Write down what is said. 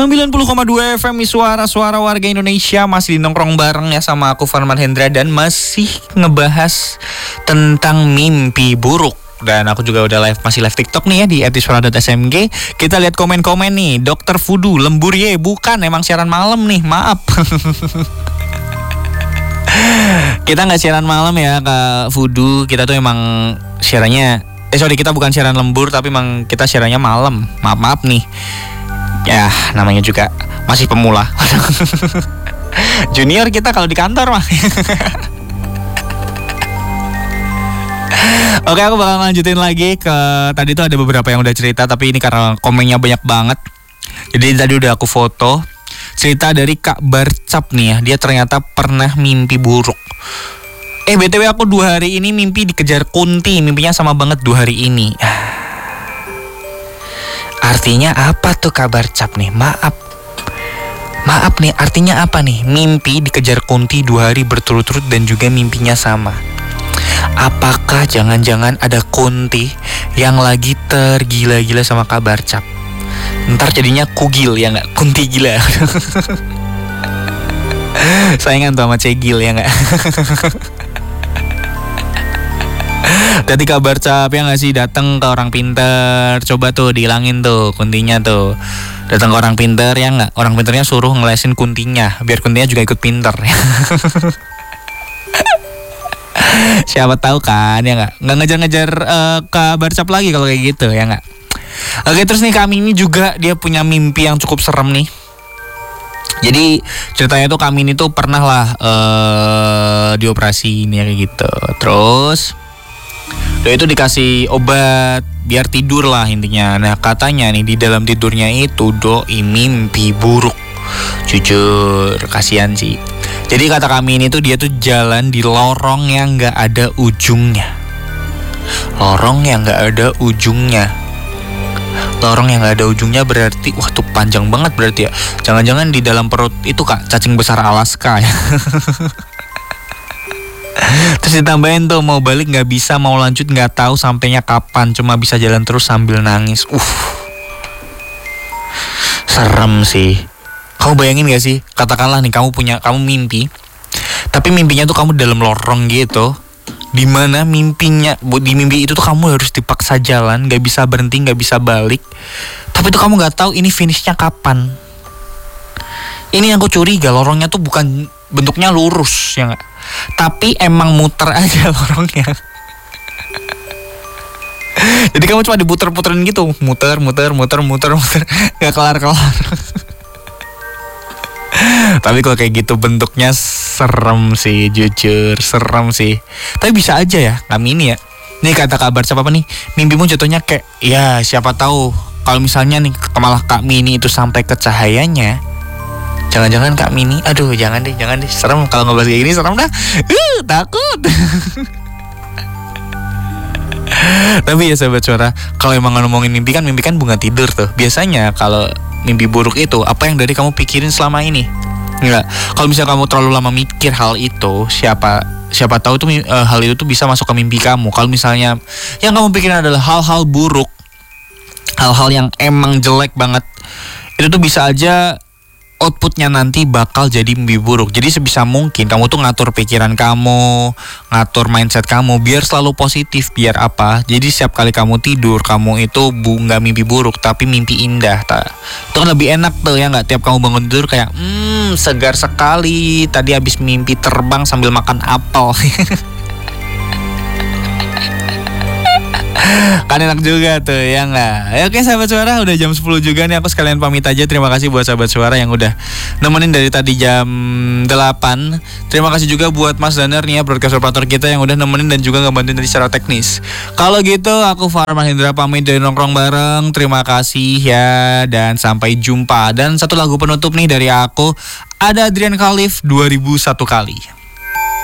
90,2 FM suara warga Indonesia. Masih nongkrong bareng ya sama aku Farman Hendra. Dan masih ngebahas tentang mimpi buruk. Dan aku juga udah masih live TikTok nih ya di @suara.smg. Kita lihat komen-komen nih. Dokter Fudu, lembur ye. Bukan, emang siaran malam nih, maaf. Kita gak siaran malam ya Kak Fudu. Kita tuh emang siarannya kita bukan siaran lembur, tapi emang kita siarannya malam. Maaf nih. Ya, namanya juga masih pemula. Junior kita kalau di kantor mah. Oke, aku bakal lanjutin lagi ke tadi tuh ada beberapa yang udah cerita, tapi ini karena komennya banyak banget. Jadi tadi udah aku foto cerita dari Kak Barcap nih ya. Dia ternyata pernah mimpi buruk. BTW aku 2 hari ini mimpi dikejar Kunti. Mimpinya sama banget 2 hari ini. Artinya apa tuh kabar Cap nih? Maaf nih, artinya apa nih? Mimpi dikejar Kunti 2 hari berturut-turut dan juga mimpinya sama. Apakah jangan-jangan ada Kunti yang lagi tergila-gila sama kabar Cap? Ntar jadinya kugil ya nggak? Kunti gila. Saingan tuh sama Cegil ya nggak? Tadi kabar Cap ya nggak sih, datang ke orang pinter, coba tuh dihilangin tuh kuntinya tuh. Datang ke orang pinter ya nggak, orang pinternya suruh ngelesin kuntinya biar kuntinya juga ikut pinter. Siapa tahu kan ya nggak ngejar-ngejar kabar Cap lagi kalau kayak gitu ya nggak. Oke, terus nih kami ini juga dia punya mimpi yang cukup serem nih. Jadi ceritanya tuh kami ini tuh pernah lah dioperasi ini kayak gitu. Terus dia itu dikasih obat biar tidur lah intinya. Nah katanya nih di dalam tidurnya itu doi mimpi buruk. Jujur kasihan sih. Jadi kata kami ini tuh dia tuh jalan di lorong yang gak ada ujungnya. Lorong yang gak ada ujungnya. Lorong yang gak ada ujungnya berarti wah tuh panjang banget berarti ya. Jangan-jangan di dalam perut itu Kak cacing besar Alaska ya. Terus ditambahin tuh mau balik gak bisa, mau lanjut gak tahu sampainya kapan, cuma bisa jalan terus sambil nangis. Serem sih. Kamu bayangin gak sih, katakanlah nih kamu mimpi, tapi mimpinya tuh kamu dalam lorong gitu, dimana di mimpi itu tuh kamu harus dipaksa jalan, gak bisa berhenti, gak bisa balik. Tapi tuh kamu gak tahu ini finishnya kapan. Ini yang aku curiga, lorongnya tuh bukan bentuknya lurus ya gak, tapi emang muter aja lorongnya. Jadi kamu cuma diputer-puterin gitu, muter, gak kelar-kelar. Tapi kalau kayak gitu bentuknya serem sih, jujur serem sih. Tapi bisa aja ya kami ini ya. Nih kata kabar siapa nih, mimpimu jatuhnya kayak ya siapa tahu kalau misalnya nih malah Kak Mini itu sampai ke cahayanya. Jangan-jangan Kak Mini, aduh jangan deh, serem kalau ngebahas kayak gini, serem dah. Takut. Tapi ya sahabat suara, kalau emang ngomongin mimpi kan bunga tidur tuh. Biasanya kalau mimpi buruk itu apa yang dari kamu pikirin selama ini? Enggak. Kalau misalnya kamu terlalu lama mikir hal itu, siapa tahu tuh hal itu tuh bisa masuk ke mimpi kamu. Kalau misalnya yang kamu pikirin adalah hal-hal buruk, hal-hal yang emang jelek banget, itu tuh bisa aja outputnya nanti bakal jadi mimpi buruk. Jadi sebisa mungkin kamu tuh ngatur pikiran kamu, ngatur mindset kamu biar selalu positif. Biar apa? Jadi setiap kali kamu tidur, kamu itu nggak mimpi buruk tapi mimpi indah. Itu kan lebih enak tuh ya nggak? Tiap kamu bangun tidur kayak segar sekali. Tadi habis mimpi terbang sambil makan apel. Kan enak juga tuh ya nggak? Oke sahabat suara, udah jam 10 juga nih, aku sekalian pamit aja. Terima kasih buat sahabat suara yang udah nemenin dari tadi jam 8. Terima kasih juga buat Mas Daner nih ya, broadcast operator kita yang udah nemenin dan juga ngebantuin tadi secara teknis. Kalau gitu aku Farman Hendra pamit dari nongkrong bareng. Terima kasih ya dan sampai jumpa. Dan satu lagu penutup nih dari aku, ada Adrian Khalif, 2001 kali.